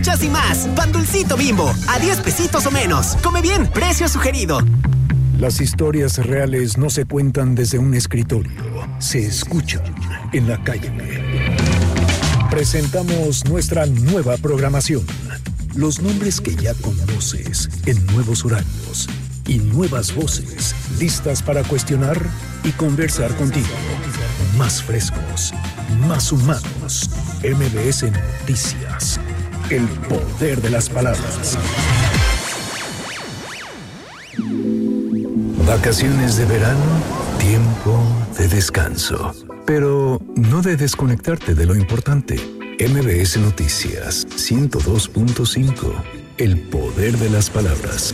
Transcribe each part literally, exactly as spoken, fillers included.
muchas y más. Pan Dulcito Bimbo, a diez pesitos o menos. Come bien, precio sugerido. Las historias reales no se cuentan desde un escritorio, se escuchan en la calle. Presentamos nuestra nueva programación. Los nombres que ya conoces en nuevos horarios y nuevas voces listas para cuestionar y conversar contigo. Más frescos, más humanos. M B S Noticias. El poder de las palabras. Vacaciones de verano, tiempo de descanso. Pero no de desconectarte de lo importante. M B S Noticias ciento dos punto cinco. El poder de las palabras.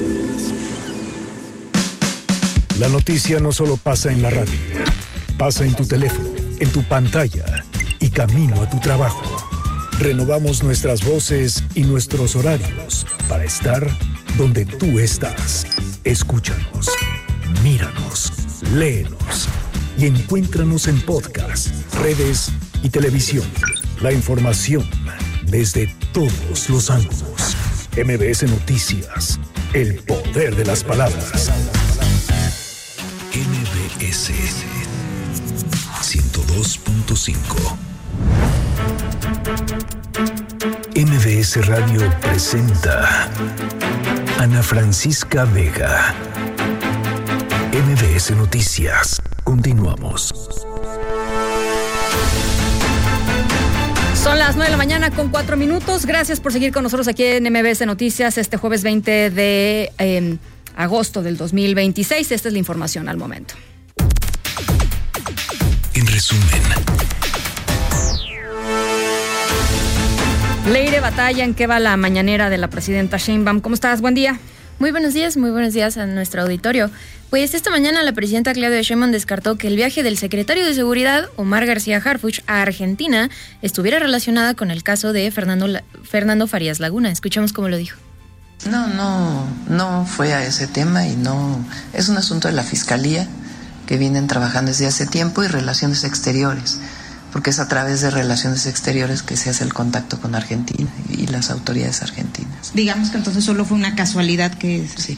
La noticia no solo pasa en la radio. Pasa en tu teléfono, en tu pantalla y camino a tu trabajo. Renovamos nuestras voces y nuestros horarios para estar donde tú estás. Escúchanos, míranos, léenos y encuéntranos en podcast, redes y televisión. La información desde todos los ángulos. M B S Noticias, el poder de las palabras. M B S ciento dos punto cinco. M B S Radio presenta Ana Francisca Vega. M B S Noticias. Continuamos. Son las nueve de la mañana con cuatro minutos. Gracias por seguir con nosotros aquí en M B S Noticias este jueves veinte de eh, agosto del dos mil veintiséis. Esta es la información al momento. En resumen. Leire Batalla, ¿en qué va la mañanera de la presidenta Sheinbaum? ¿Cómo estás? Buen día. Muy buenos días, muy buenos días a nuestro auditorio. Pues esta mañana la presidenta Claudia Sheinbaum descartó que el viaje del secretario de Seguridad, Omar García Harfuch, a Argentina estuviera relacionada con el caso de Fernando, Fernando Farías Laguna. Escuchamos cómo lo dijo. No, no, no fue a ese tema y no... Es un asunto de la Fiscalía que vienen trabajando desde hace tiempo y Relaciones Exteriores, porque es a través de Relaciones Exteriores que se hace el contacto con Argentina y las autoridades argentinas. Digamos que entonces solo fue una casualidad que... Sí.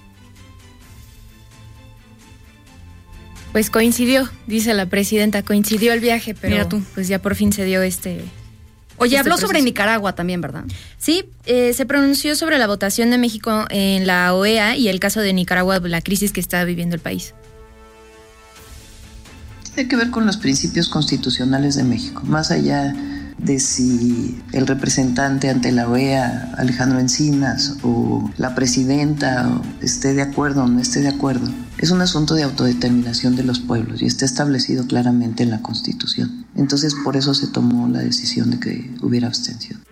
Pues coincidió, dice la presidenta, coincidió el viaje, pero Mira tú. Pues ya por fin se dio este... Oye, este habló proceso. sobre Nicaragua también, ¿verdad? Sí, eh, se pronunció sobre la votación de México en la O E A y el caso de Nicaragua, la crisis que está viviendo el país. Tiene que ver con los principios constitucionales de México, más allá de si el representante ante la O E A, Alejandro Encinas, o la presidenta o esté de acuerdo o no esté de acuerdo. Es un asunto de autodeterminación de los pueblos y está establecido claramente en la Constitución. Entonces, por eso se tomó la decisión de que hubiera abstención.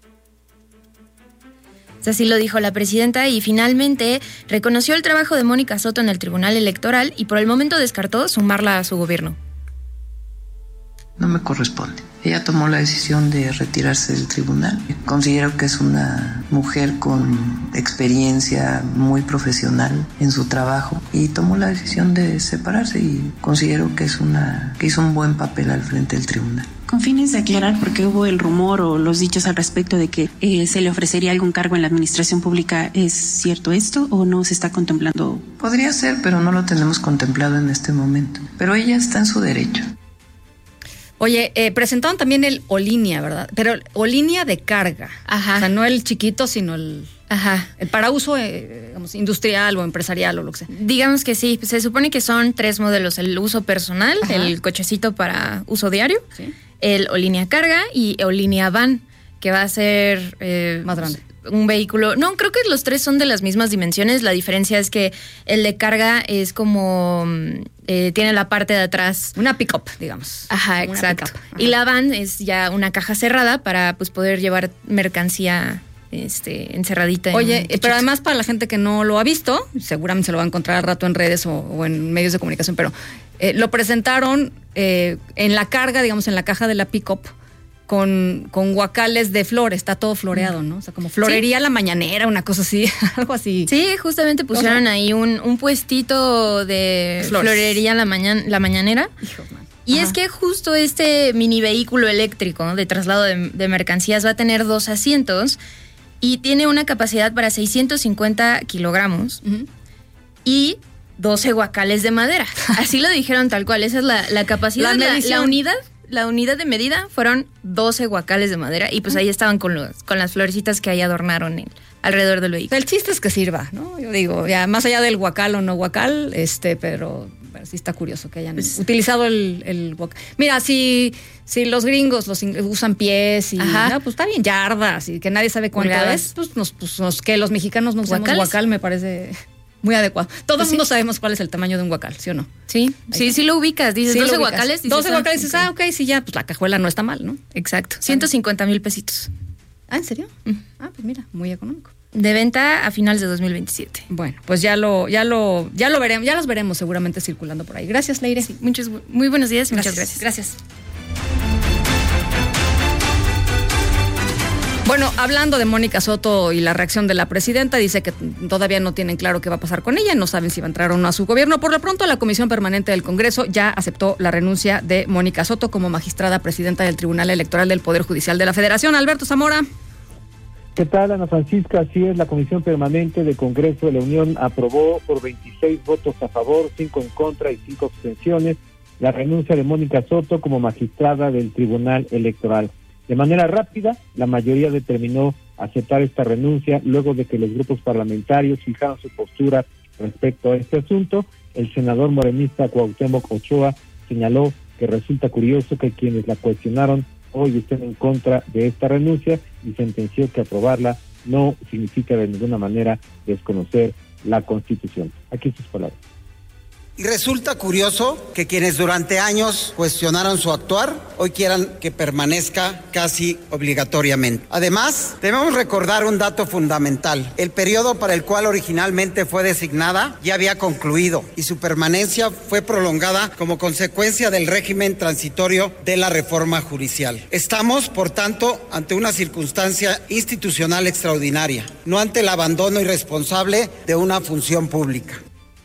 Así lo dijo la presidenta y finalmente reconoció el trabajo de Mónica Soto en el Tribunal Electoral y por el momento descartó sumarla a su gobierno. No me corresponde. Ella tomó la decisión de retirarse del tribunal. Considero que es una mujer con experiencia muy profesional en su trabajo y tomó la decisión de separarse y considero que es una que hizo un buen papel al frente del tribunal. Con fines de aclarar por qué hubo el rumor o los dichos al respecto de que eh, se le ofrecería algún cargo en la administración pública, ¿es cierto esto o no se está contemplando? Podría ser, pero no lo tenemos contemplado en este momento. Pero ella está en su derecho. Oye, eh, presentaron también el Olinia, ¿verdad? Pero Olinia de carga. Ajá. O sea, no el chiquito, sino el... Ajá. El para uso eh, digamos, industrial o empresarial o lo que sea. Digamos que sí, se supone que son tres modelos, el uso personal, Ajá. el cochecito para uso diario, ¿Sí? el Olinia Carga y Olinia Van, que va a ser... Eh, Más grande. Un vehículo, no, creo que los tres son de las mismas dimensiones, la diferencia es que el de carga es como, eh, tiene la parte de atrás. Una pick-up, digamos. Ajá, Una exacto. pick-up. Ajá. Y la van es ya una caja cerrada para pues poder llevar mercancía este, encerradita. En Oye, un pero cochecito. además para la gente que no lo ha visto, seguramente se lo va a encontrar al rato en redes o, o en medios de comunicación, pero eh, lo presentaron eh, en la carga, digamos, en la caja de la pick-up, con, con guacales de flores, está todo floreado, ¿no? O sea, como florería Sí. la mañanera, una cosa así, algo así. Sí, justamente pusieron O sea, ahí un, un puestito de Flores. florería la, mañan, la mañanera. Hijo, man. Y Ajá. es que justo este mini vehículo eléctrico, ¿no?, de traslado de, de mercancías va a tener dos asientos y tiene una capacidad para seiscientos cincuenta kilogramos uh-huh. y doce guacales de madera. Así lo dijeron tal cual. Esa es la, la capacidad. La, la, la unidad la unidad de medida fueron doce guacales de madera y pues ahí estaban con, los, con las florecitas que ahí adornaron el, alrededor del vehículo. El chiste es que sirva, ¿no? Yo digo, ya más allá del guacal o no guacal, este, pero, pero sí está curioso que hayan pues, utilizado el, el guacal. Mira, si, si los gringos los usan pies y no, pues está bien, yardas y que nadie sabe cuánto es, pues, nos, pues nos, que los mexicanos no usamos guacal me parece muy adecuado. Todo el pues mundo sí. sabemos cuál es el tamaño de un guacal, ¿sí o no? Sí, Ahí sí, está. sí lo ubicas. Dices sí doce guacales. Dices, doce guacales, dices, ah, ok, sí, ya, pues la cajuela no está mal, ¿no? Exacto. ciento cincuenta mil pesitos. Ah, ¿en serio? Mm. Ah, pues mira, muy económico. De venta a finales de dos mil veintisiete. Bueno, pues ya lo, ya lo, ya lo veremos, ya los veremos seguramente circulando por ahí. Gracias, Leire. Sí, muchos, muy buenos días y gracias, muchas gracias. Gracias. Bueno, hablando de Mónica Soto y la reacción de la presidenta, dice que todavía no tienen claro qué va a pasar con ella, no saben si va a entrar o no a su gobierno. Por lo pronto, la Comisión Permanente del Congreso ya aceptó la renuncia de Mónica Soto como magistrada presidenta del Tribunal Electoral del Poder Judicial de la Federación. Alberto Zamora. ¿Qué tal, Ana Francisca? Así es, la Comisión Permanente del Congreso de la Unión aprobó por veintiséis votos a favor, cinco en contra y cinco abstenciones la renuncia de Mónica Soto como magistrada del Tribunal Electoral. De manera rápida, la mayoría determinó aceptar esta renuncia luego de que los grupos parlamentarios fijaron su postura respecto a este asunto. El senador morenista Cuauhtémoc Ochoa señaló que resulta curioso que quienes la cuestionaron hoy estén en contra de esta renuncia y sentenció que aprobarla no significa de ninguna manera desconocer la Constitución. Aquí sus palabras. Y resulta curioso que quienes durante años cuestionaron su actuar, hoy quieran que permanezca casi obligatoriamente. Además, debemos recordar un dato fundamental. El periodo para el cual originalmente fue designada ya había concluido y su permanencia fue prolongada como consecuencia del régimen transitorio de la reforma judicial. Estamos, por tanto, ante una circunstancia institucional extraordinaria, no ante el abandono irresponsable de una función pública.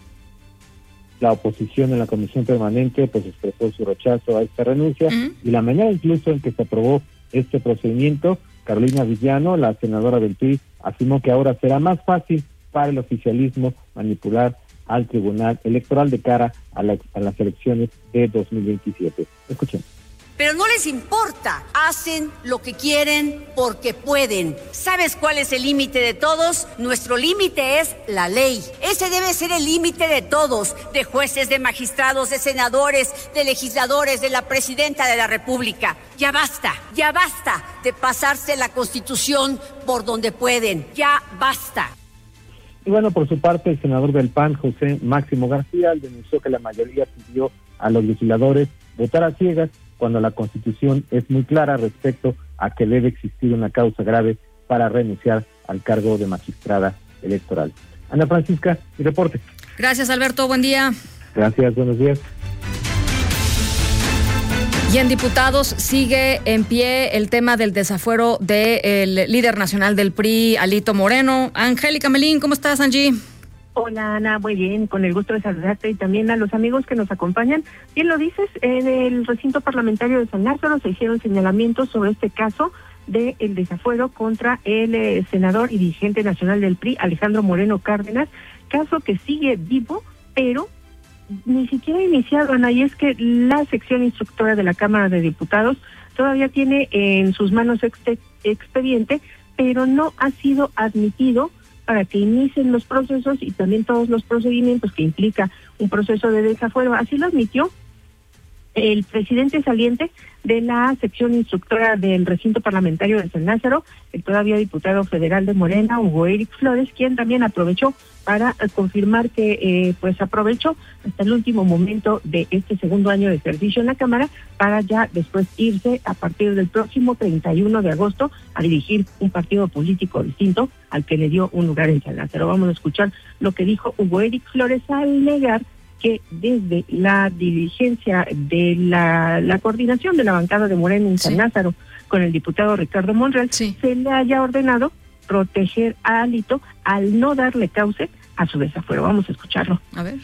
La oposición en la Comisión Permanente pues expresó su rechazo a esta renuncia uh-huh. y la manera incluso en que se aprobó este procedimiento, Carolina Villano, la senadora del P R I, afirmó que ahora será más fácil para el oficialismo manipular al Tribunal Electoral de cara a, la, a las elecciones de dos mil veintisiete. Escuchen. Pero no les importa, hacen lo que quieren porque pueden. ¿Sabes cuál es el límite de todos? Nuestro límite es la ley. Ese debe ser el límite de todos, de jueces, de magistrados, de senadores, de legisladores, de la presidenta de la República. Ya basta, ya basta de pasarse la Constitución por donde pueden. Ya basta. Y bueno, por su parte, el senador del P A N, José Máximo García, denunció que la mayoría pidió a los legisladores votar a ciegas cuando la Constitución es muy clara respecto a que debe existir una causa grave para renunciar al cargo de magistrada electoral. Ana Francisca, mi reporte. Gracias, Alberto, buen día. Gracias, buenos días. Y en diputados sigue en pie el tema del desafuero del líder nacional del P R I, Alito Moreno. Angélica Melín, ¿cómo estás, Angie? Hola, Ana, muy bien, con el gusto de saludarte y también a los amigos que nos acompañan. Bien lo dices, en el recinto parlamentario de San Lázaro se hicieron señalamientos sobre este caso del desafuero contra el eh, senador y dirigente nacional del P R I, Alejandro Moreno Cárdenas, caso que sigue vivo, pero ni siquiera iniciado, Ana, y es que la sección instructora de la Cámara de Diputados todavía tiene en sus manos este expediente, pero no ha sido admitido para que inicien los procesos y también todos los procedimientos que implica un proceso de desafuero. Así lo admitió el presidente saliente de la sección instructora del recinto parlamentario de San Lázaro, el todavía diputado federal de Morena, Hugo Eric Flores, quien también aprovechó para confirmar que eh, pues aprovechó hasta el último momento de este segundo año de ejercicio en la Cámara para ya después irse a partir del próximo treinta y uno de agosto a dirigir un partido político distinto al que le dio un lugar en San Lázaro. Vamos a escuchar lo que dijo Hugo Eric Flores al negar que desde la dirigencia de la, la coordinación de la bancada de Morena en San sí. Lázaro con el diputado Ricardo Monreal sí. se le haya ordenado proteger a Alito al no darle cauce a su desafuero. Vamos a escucharlo. A ver.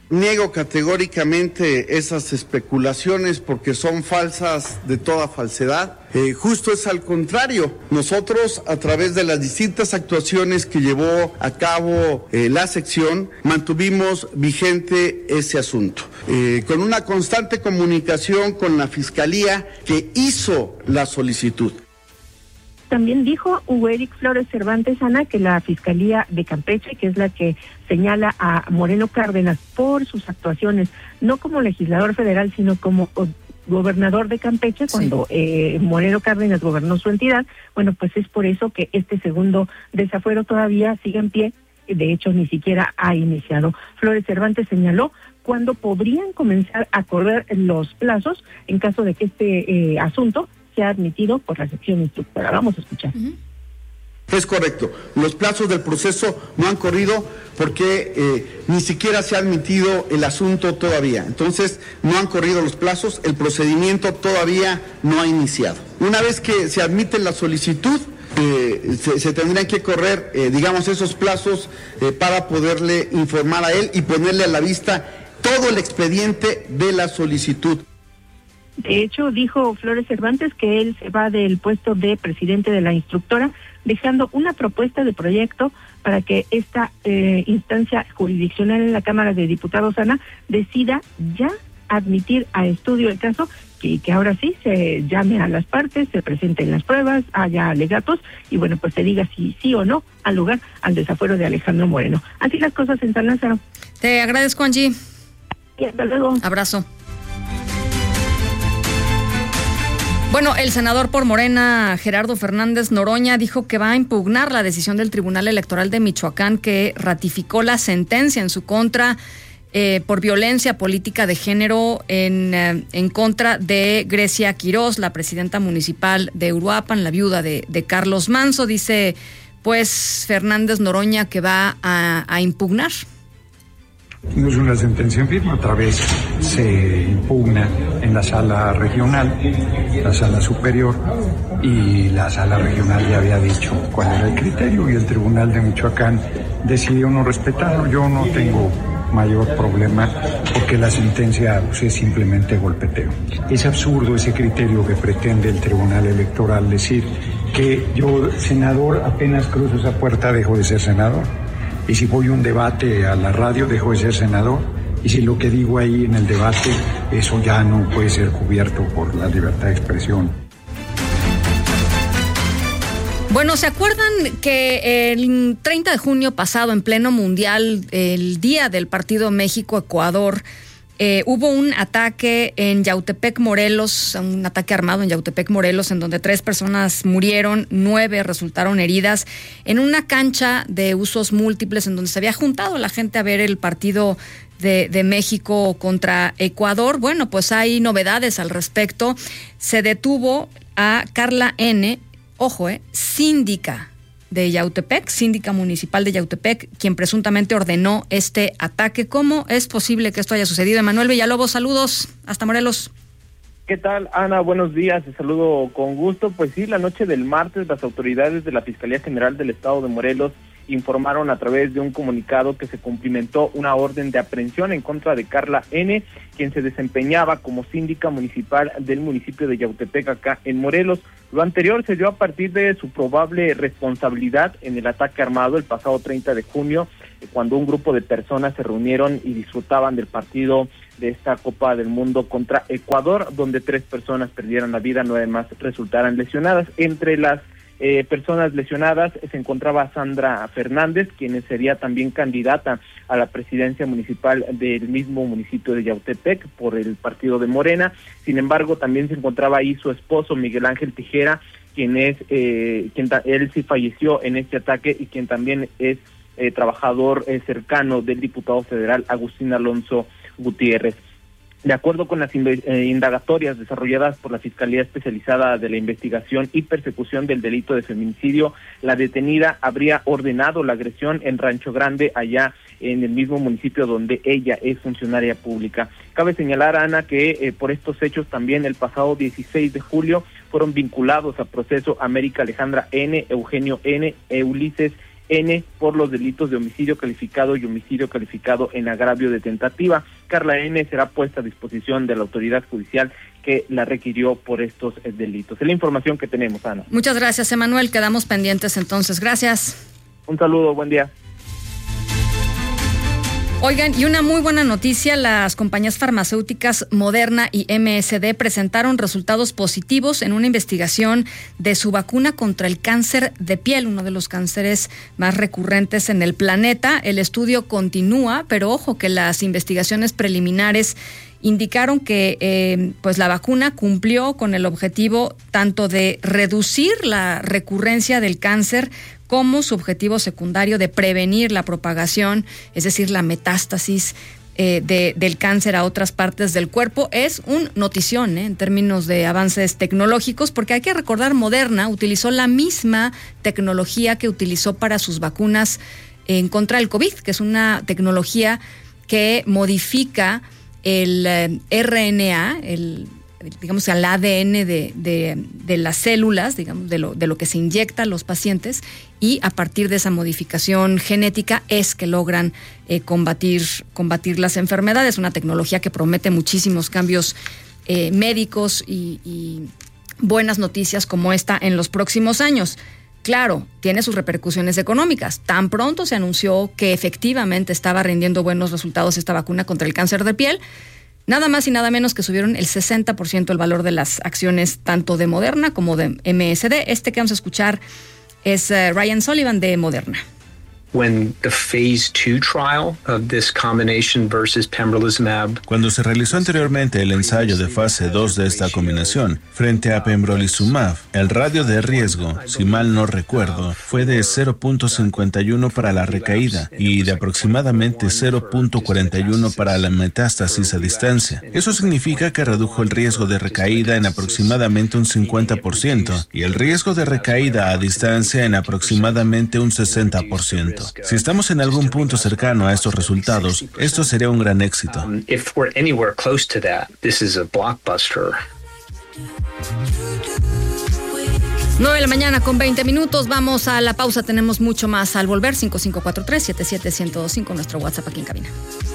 Niego categóricamente esas especulaciones porque son falsas de toda falsedad. Eh, justo es al contrario. Nosotros, a través de las distintas actuaciones que llevó a cabo eh, la sección, mantuvimos vigente ese asunto. Eh, con una constante comunicación con la Fiscalía que hizo la solicitud. También dijo Hugo Eric Flores Cervantes, Ana, que la Fiscalía de Campeche, que es la que señala a Moreno Cárdenas por sus actuaciones, no como legislador federal, sino como gobernador de Campeche, sí. cuando eh, Moreno Cárdenas gobernó su entidad, bueno, pues es por eso que este segundo desafuero todavía sigue en pie, de hecho ni siquiera ha iniciado. Flores Cervantes señaló cuándo podrían comenzar a correr los plazos en caso de que este eh, asunto se ha admitido por la sección instructora. Vamos a escuchar. Uh-huh. Es correcto. Los plazos del proceso no han corrido porque eh, ni siquiera se ha admitido el asunto todavía. Entonces, no han corrido los plazos, el procedimiento todavía no ha iniciado. Una vez que se admite la solicitud, eh, se, se tendrían que correr, eh, digamos, esos plazos eh, para poderle informar a él y ponerle a la vista todo el expediente de la solicitud. De hecho, dijo Flores Cervantes que él se va del puesto de presidente de la instructora, dejando una propuesta de proyecto para que esta eh, instancia jurisdiccional en la Cámara de Diputados, Ana, decida ya admitir a estudio el caso y que ahora sí se llame a las partes, se presenten las pruebas, haya alegatos y bueno, pues se diga si sí o no al lugar al desafuero de Alejandro Moreno. Así las cosas en San Lázaro. Te agradezco, Angie. Y hasta luego. Abrazo. Bueno, el senador por Morena, Gerardo Fernández Noroña, dijo que va a impugnar la decisión del Tribunal Electoral de Michoacán que ratificó la sentencia en su contra eh, por violencia política de género en, eh, en contra de Grecia Quirós, la presidenta municipal de Uruapan, la viuda de, de Carlos Manso. Dice, pues, Fernández Noroña que va a, a impugnar. No es una sentencia en firme, otra vez se impugna en la sala regional, la sala superior, y la sala regional ya había dicho cuál era el criterio y el Tribunal de Michoacán decidió no respetarlo. Yo no tengo mayor problema porque la sentencia pues, es simplemente golpeteo. Es absurdo ese criterio que pretende el Tribunal Electoral decir que yo, senador, apenas cruzo esa puerta dejo de ser senador. Y si voy a un debate a la radio, dejo de ser senador. Y si lo que digo ahí en el debate, eso ya no puede ser cubierto por la libertad de expresión. Bueno, ¿se acuerdan que el treinta de junio pasado, en pleno mundial, el día del partido México-Ecuador, eh, hubo un ataque en Yautepec, Morelos, un ataque armado en Yautepec, Morelos, en donde tres personas murieron, nueve resultaron heridas, en una cancha de usos múltiples en donde se había juntado la gente a ver el partido de, de México contra Ecuador? Bueno, pues hay novedades al respecto. Se detuvo a Carla N., ojo, eh, síndica de Yautepec, síndica municipal de Yautepec, quien presuntamente ordenó este ataque. ¿Cómo es posible que esto haya sucedido? Emanuel Villalobos, saludos hasta Morelos. ¿Qué tal, Ana? Buenos días, te saludo con gusto. Pues sí, la noche del martes las autoridades de la Fiscalía General del Estado de Morelos informaron a través de un comunicado que se cumplimentó una orden de aprehensión en contra de Carla N., quien se desempeñaba como síndica municipal del municipio de Yautepec, acá en Morelos. Lo anterior se dio a partir de su probable responsabilidad en el ataque armado el pasado treinta de junio, cuando un grupo de personas se reunieron y disfrutaban del partido de esta Copa del Mundo contra Ecuador, donde tres personas perdieron la vida, nueve más resultaron lesionadas. Entre las Eh, personas lesionadas se encontraba Sandra Fernández, quien sería también candidata a la presidencia municipal del mismo municipio de Yautepec por el partido de Morena. Sin embargo, también se encontraba ahí su esposo Miguel Ángel Tijera, quien es eh, quien ta- él sí falleció en este ataque y quien también es eh, trabajador eh, cercano del diputado federal Agustín Alonso Gutiérrez. De acuerdo con las indagatorias desarrolladas por la Fiscalía Especializada de la Investigación y Persecución del Delito de Feminicidio, la detenida habría ordenado la agresión en Rancho Grande, allá en el mismo municipio donde ella es funcionaria pública. Cabe señalar, Ana, que eh, por estos hechos también el pasado dieciséis de julio fueron vinculados a proceso América Alejandra N., Eugenio N., Ulises N por los delitos de homicidio calificado y homicidio calificado en agravio de tentativa. Carla N será puesta a disposición de la autoridad judicial que la requirió por estos eh, delitos. Es la información que tenemos, Ana. Muchas gracias, Emanuel. Quedamos pendientes entonces. Gracias. Un saludo, buen día. Oigan, y una muy buena noticia, las compañías farmacéuticas Moderna y M S D presentaron resultados positivos en una investigación de su vacuna contra el cáncer de piel, uno de los cánceres más recurrentes en el planeta. El estudio continúa, pero ojo que las investigaciones preliminares indicaron que eh, pues la vacuna cumplió con el objetivo tanto de reducir la recurrencia del cáncer como su objetivo secundario de prevenir la propagación, es decir, la metástasis eh, de, del cáncer a otras partes del cuerpo. Es un notición eh, en términos de avances tecnológicos, porque hay que recordar, Moderna utilizó la misma tecnología que utilizó para sus vacunas en contra del COVID, que es una tecnología que modifica el eh, R N A, el digamos al A D N de, de, de las células, digamos, de lo, de lo que se inyecta a los pacientes, y a partir de esa modificación genética es que logran eh, combatir, combatir las enfermedades. Una tecnología que promete muchísimos cambios eh, médicos y, y buenas noticias como esta en los próximos años. Claro, tiene sus repercusiones económicas. Tan pronto se anunció que efectivamente estaba rindiendo buenos resultados esta vacuna contra el cáncer de piel, nada más y nada menos que subieron el sesenta por ciento el valor de las acciones tanto de Moderna como de M S D. Este que vamos a escuchar es uh, Ryan Sullivan de Moderna. When the phase two trial of this combination versus pembrolizumab. Cuando se realizó anteriormente el ensayo de fase dos de esta combinación frente a pembrolizumab, el radio de riesgo, si mal no recuerdo, fue de cero punto cincuenta y uno para la recaída y de aproximadamente cero punto cuarenta y uno para la metástasis a distancia. Eso significa que redujo el riesgo de recaída en aproximadamente un cincuenta por ciento y el riesgo de recaída a distancia en aproximadamente un sesenta por ciento. Si estamos en algún punto cercano a estos resultados, esto sería un gran éxito. Um, if we're anywhere close to that, this is a blockbuster. nueve de la mañana con veinte minutos. Vamos a la pausa. Tenemos mucho más al volver. cinco cinco cuatro tres, siete siete uno cero dos cinco, nuestro WhatsApp aquí en cabina.